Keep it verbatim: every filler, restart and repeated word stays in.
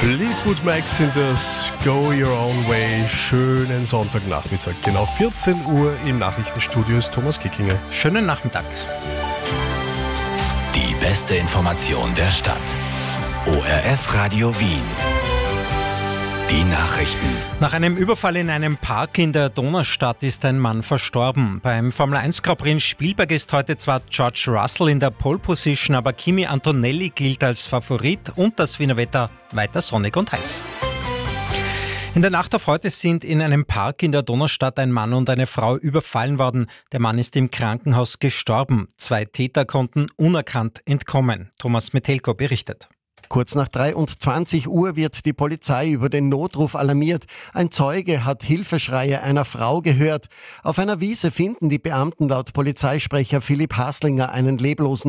Fleetwood Mac sind das Go Your Own Way. Schönen Sonntagnachmittag. Genau vierzehn Uhr im Nachrichtenstudio ist Thomas Kickinger. Schönen Nachmittag. Die beste Information der Stadt. O R F Radio Wien. Die Nachrichten. Nach einem Überfall in einem Park in der Donaustadt ist ein Mann verstorben. Beim Formel eins Grand Prix in Spielberg ist heute zwar George Russell in der Pole Position, aber Kimi Antonelli gilt als Favorit und das Wiener Wetter weiter sonnig und heiß. In der Nacht auf heute sind in einem Park in der Donaustadt ein Mann und eine Frau überfallen worden. Der Mann ist im Krankenhaus gestorben. Zwei Täter konnten unerkannt entkommen. Thomas Metelko berichtet. Kurz nach dreiundzwanzig Uhr wird die Polizei über den Notruf alarmiert. Ein Zeuge hat Hilfeschreie einer Frau gehört. Auf einer Wiese finden die Beamten laut Polizeisprecher Philipp Haslinger einen leblosen